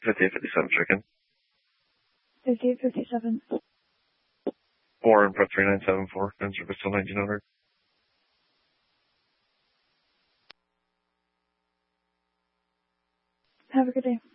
5857 chicken. 5857. 4 input 3974. And service till 1900. Have a good day.